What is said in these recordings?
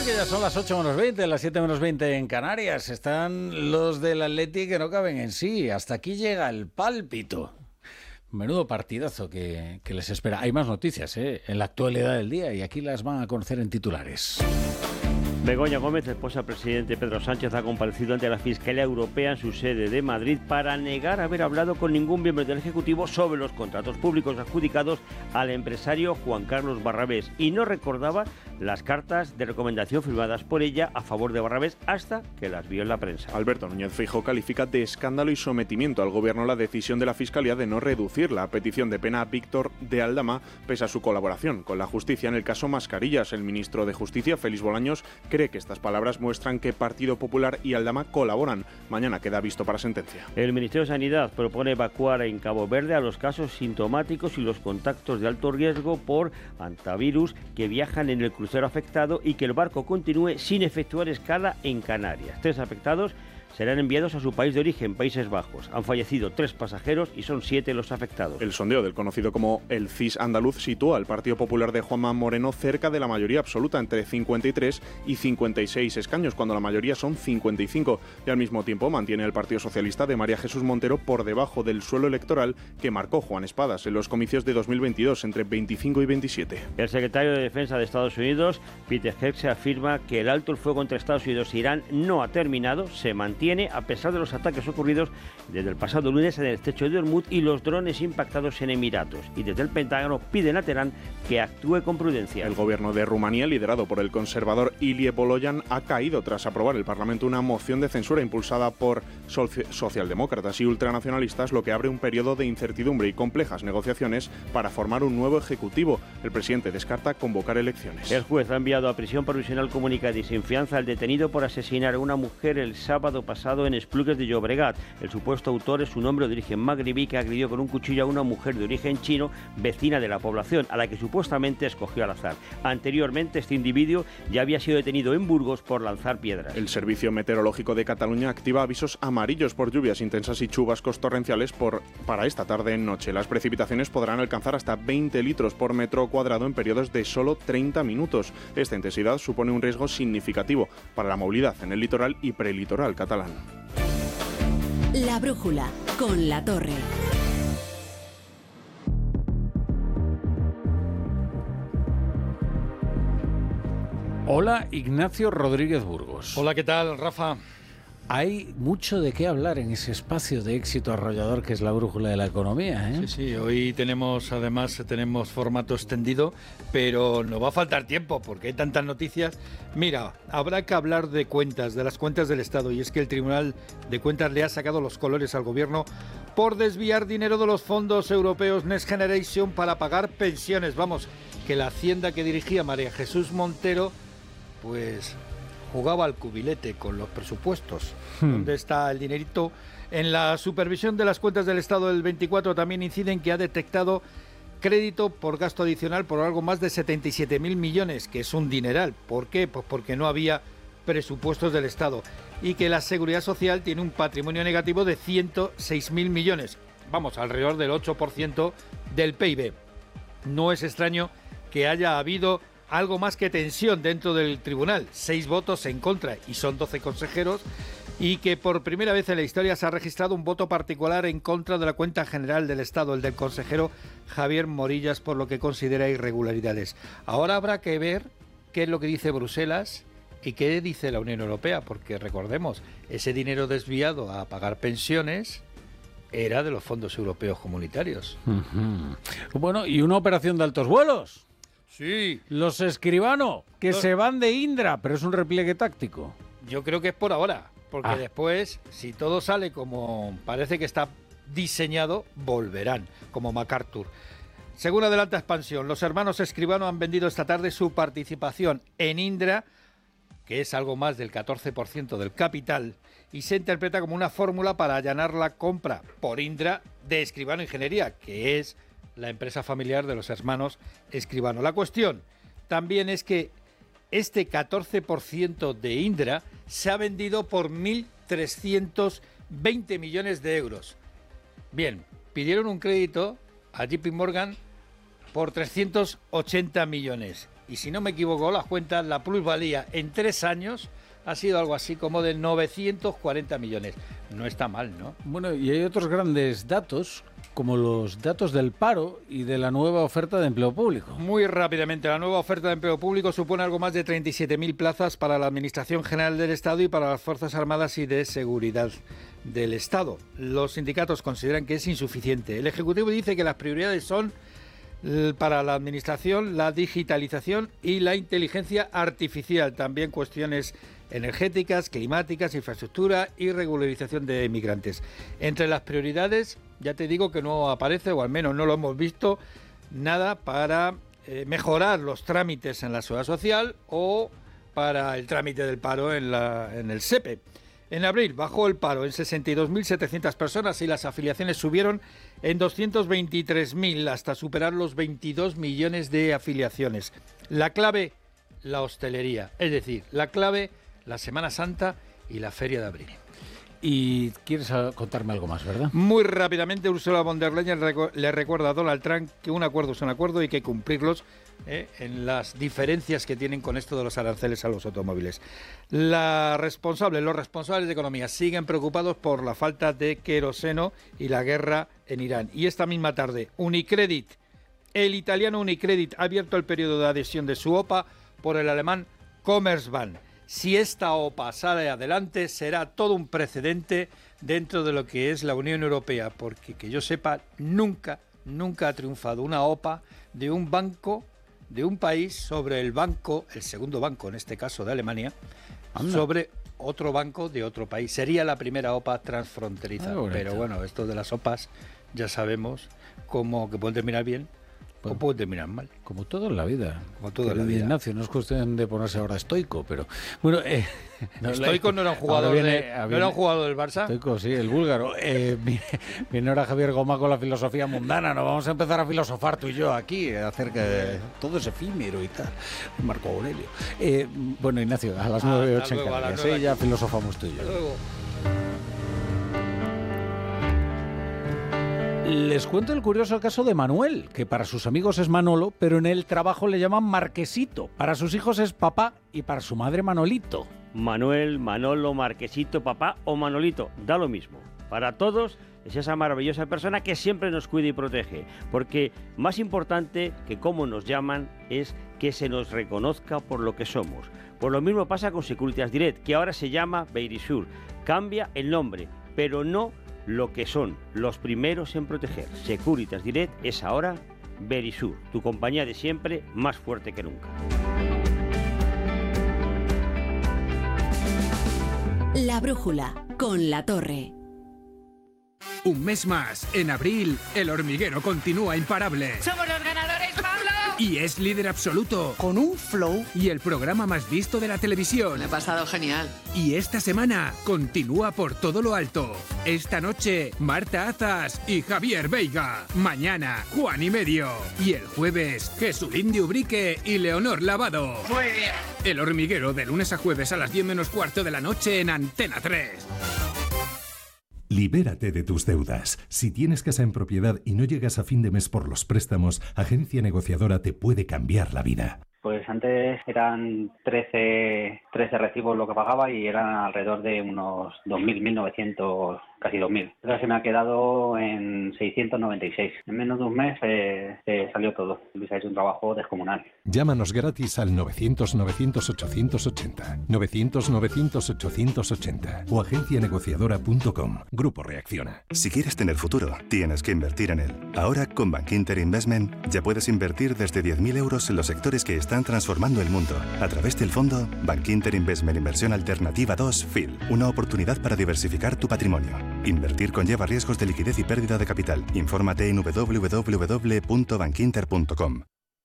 que ya son las 8 menos 20, las 7 menos 20 en Canarias. Están los del Atleti que no caben en sí. Hasta aquí llega el pálpito. Menudo partidazo que les espera. Hay más noticias en la actualidad del día y aquí las van a conocer en titulares. Begoña Gómez, esposa del presidente Pedro Sánchez, ha comparecido ante la Fiscalía Europea en su sede de Madrid para negar haber hablado con ningún miembro del Ejecutivo sobre los contratos públicos adjudicados al empresario Juan Carlos Barrabés y no recordaba las cartas de recomendación firmadas por ella a favor de Barrabés hasta que las vio en la prensa. Alberto Núñez Feijóo califica de escándalo y sometimiento al Gobierno la decisión de la Fiscalía de no reducir la petición de pena a Víctor de Aldama pese a su colaboración con la justicia en el caso Mascarillas. El ministro de Justicia, Félix Bolaños, cree que estas palabras muestran que Partido Popular y Aldama colaboran. Mañana queda visto para sentencia. El Ministerio de Sanidad propone evacuar en Cabo Verde a los casos sintomáticos y los contactos de alto riesgo por hantavirus que viajan en el crucero afectado y que el barco continúe sin efectuar escala en Canarias. 3 afectados serán enviados a su país de origen, Países Bajos. Han fallecido 3 pasajeros y son 7 los afectados. El sondeo del conocido como el CIS andaluz sitúa al Partido Popular de Juanma Moreno cerca de la mayoría absoluta, entre 53 y 56 escaños, cuando la mayoría son 55. Y al mismo tiempo mantiene el Partido Socialista de María Jesús Montero por debajo del suelo electoral que marcó Juan Espadas en los comicios de 2022, entre 25 y 27. El secretario de Defensa de Estados Unidos, Peter Hegseth, afirma que el alto el fuego entre Estados Unidos e Irán no ha terminado, se mantiene a pesar de los ataques ocurridos desde el pasado lunes en el estrecho de Hormuz y los drones impactados en Emiratos. Y desde el Pentágono piden a Teherán que actúe con prudencia. El gobierno de Rumanía, liderado por el conservador Ilie Boloyan, ha caído tras aprobar el Parlamento una moción de censura impulsada por socialdemócratas y ultranacionalistas, lo que abre un periodo de incertidumbre y complejas negociaciones para formar un nuevo ejecutivo. El presidente descarta convocar elecciones. El juez ha enviado a prisión provisional comunicada y sin fianza al detenido por asesinar a una mujer el sábado pasado en Esplugues de Llobregat. El supuesto autor es un hombre de origen magrebí que agredió con un cuchillo a una mujer de origen chino, vecina de la población, a la que supuestamente escogió al azar. Anteriormente, este individuo ya había sido detenido en Burgos por lanzar piedras. El Servicio Meteorológico de Cataluña activa avisos amarillos por lluvias intensas y chubascos torrenciales para esta tarde en noche. Las precipitaciones podrán alcanzar hasta 20 litros por metro cuadrado en periodos de solo 30 minutos. Esta intensidad supone un riesgo significativo para la movilidad en el litoral y prelitoral catalán. La brújula con La Torre. Hola, Ignacio Rodríguez Burgos. Hola, ¿qué tal, Rafa? Hay mucho de qué hablar en ese espacio de éxito arrollador que es la brújula de la economía, ¿eh? Sí, hoy tenemos formato extendido, pero nos va a faltar tiempo porque hay tantas noticias. Mira, habrá que hablar de cuentas, de las cuentas del Estado, y es que el Tribunal de Cuentas le ha sacado los colores al gobierno por desviar dinero de los fondos europeos Next Generation para pagar pensiones. Vamos, que la hacienda que dirigía María Jesús Montero, pues jugaba al cubilete con los presupuestos. ¿Dónde está el dinerito? En la supervisión de las cuentas del Estado del 24 también inciden que ha detectado crédito por gasto adicional por algo más de 77.000 millones, que es un dineral. ¿Por qué? Pues porque no había presupuestos del Estado. Y que la Seguridad Social tiene un patrimonio negativo de 106.000 millones. Vamos, alrededor del 8% del PIB. No es extraño que haya habido algo más que tensión dentro del tribunal, 6 votos en contra y son 12 consejeros, y que por primera vez en la historia se ha registrado un voto particular en contra de la cuenta general del Estado, el del consejero Javier Morillas, por lo que considera irregularidades. Ahora habrá que ver qué es lo que dice Bruselas y qué dice la Unión Europea, porque recordemos, ese dinero desviado a pagar pensiones era de los fondos europeos comunitarios. Bueno, y una operación de altos vuelos. Sí. Los Escribano, que se van de Indra, pero es un repliegue táctico. Yo creo que es por ahora, porque después, si todo sale como parece que está diseñado, volverán, como MacArthur. Según adelanta Expansión, los hermanos Escribano han vendido esta tarde su participación en Indra, que es algo más del 14% del capital, y se interpreta como una fórmula para allanar la compra por Indra de Escribano Ingeniería, que es la empresa familiar de los hermanos Escribano. La cuestión también es que este 14% de Indra se ha vendido por 1.320 millones de euros. Bien, pidieron un crédito a JP Morgan por 380 millones y si no me equivoco las cuentas, la plusvalía en 3 años ha sido algo así como de 940 millones. No está mal, ¿no? Bueno, y hay otros grandes datos, como los datos del paro y de la nueva oferta de empleo público. Muy rápidamente, la nueva oferta de empleo público supone algo más de 37.000 plazas para la Administración General del Estado y para las Fuerzas Armadas y de Seguridad del Estado. Los sindicatos consideran que es insuficiente. El Ejecutivo dice que las prioridades son para la Administración la digitalización y la inteligencia artificial, también cuestiones energéticas, climáticas, infraestructura y regularización de migrantes. Entre las prioridades, ya te digo que no aparece, o al menos no lo hemos visto, nada para mejorar los trámites en la Seguridad Social o para el trámite del paro en el SEPE. En abril bajó el paro en 62.700 personas y las afiliaciones subieron en 223.000 hasta superar los 22 millones de afiliaciones. La clave, la hostelería, es decir, la clave, la Semana Santa y la Feria de Abril. Y quieres contarme algo más, ¿verdad? Muy rápidamente, Ursula von der Leyen le recuerda a Donald Trump que un acuerdo es un acuerdo y que hay que cumplirlos en las diferencias que tienen con esto de los aranceles a los automóviles. Los responsables de economía siguen preocupados por la falta de queroseno y la guerra en Irán. Y esta misma tarde, Unicredit, el italiano Unicredit, ha abierto el periodo de adhesión de su OPA por el alemán Commerzbank. Si esta OPA sale adelante, será todo un precedente dentro de lo que es la Unión Europea, porque que yo sepa, nunca ha triunfado una OPA de un banco, de un país, sobre el banco, el segundo banco, en este caso de Alemania, sobre otro banco de otro país. Sería la primera OPA transfronteriza. Pero bueno, esto de las OPAs ya sabemos cómo que pueden terminar bien. O puede terminar mal. Como todo en la vida. Como todo en la vida. Ignacio, no es cuestión de ponerse ahora estoico, pero... Bueno, Estoico no era un jugador, ¿no era un jugador del Barça? Estoico, sí, el búlgaro. Viene ahora Javier Goma con la filosofía mundana. No vamos a empezar a filosofar tú y yo aquí acerca de todo ese efímero y tal. Marco Aurelio. Bueno, Ignacio, a las 9:08 en Canarias. Ya filosofamos tú y yo. Luego. Les cuento el curioso caso de Manuel, que para sus amigos es Manolo, pero en el trabajo le llaman Marquesito. Para sus hijos es papá y para su madre Manolito. Manuel, Manolo, Marquesito, papá o Manolito, da lo mismo. Para todos es esa maravillosa persona que siempre nos cuida y protege, porque más importante que cómo nos llaman es que se nos reconozca por lo que somos. Pues lo mismo pasa con Securitas Direct, que ahora se llama Verisur. Cambia el nombre, pero no lo que son los primeros en proteger. Securitas Direct es ahora Verisur, tu compañía de siempre, más fuerte que nunca. La brújula con La Torre. Un mes más, en abril, El Hormiguero continúa imparable. ¡Somos los ganadores, Pablo! Y es líder absoluto. Con un flow. Y el programa más visto de la televisión. Me he pasado genial. Y esta semana continúa por todo lo alto. Esta noche, Marta Azas y Javier Veiga. Mañana, Juan y Medio. Y el jueves, Jesulín de Ubrique y Leonor Lavado. Muy bien. El Hormiguero, de lunes a jueves a las 10:15 de la noche en Antena 3. Libérate de tus deudas. Si tienes casa en propiedad y no llegas a fin de mes por los préstamos, Agencia Negociadora te puede cambiar la vida. Pues antes eran 13 recibos lo que pagaba y eran alrededor de unos 2.000, 1.900, casi 2.000. Ahora se me ha quedado en 696. En menos de un mes salió todo. Luis ha hecho un trabajo descomunal. Llámanos gratis al 900-900-880, 900-900-880 o agencianegociadora.com. Grupo Reacciona. Si quieres tener futuro, tienes que invertir en él. Ahora, con Bankinter Investment, ya puedes invertir desde 10.000 euros en los sectores que están transformando el mundo. A través del fondo Bankinter Investment Inversión Alternativa 2 FIL. Una oportunidad para diversificar tu patrimonio. Invertir conlleva riesgos de liquidez y pérdida de capital. Infórmate en www.bankinter.com.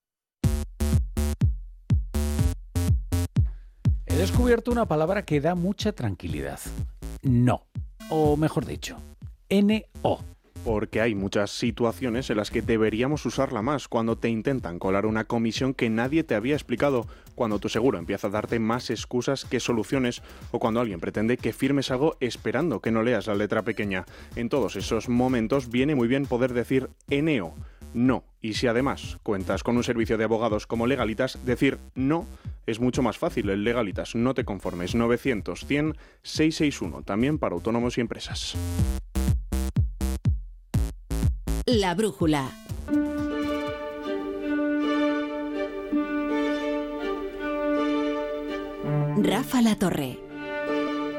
He descubierto una palabra que da mucha tranquilidad. No. O mejor dicho, NO. Porque hay muchas situaciones en las que deberíamos usarla más, cuando te intentan colar una comisión que nadie te había explicado, cuando tu seguro empieza a darte más excusas que soluciones, o cuando alguien pretende que firmes algo esperando que no leas la letra pequeña. En todos esos momentos viene muy bien poder decir NO. no. Y si además cuentas con un servicio de abogados como Legalitas, decir no es mucho más fácil. En Legalitas, no te conformes. 900 100 661, también para autónomos y empresas. La brújula. Rafa La Torre.